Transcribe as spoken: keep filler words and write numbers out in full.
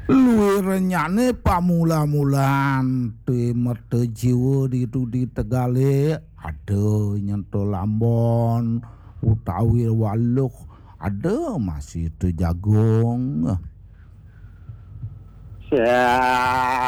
luirnyane pamula-mulan teu mete jiwa ditu di Tegale ada nyentuh Lambon utawi Waluh ada masih itu jagung Ya,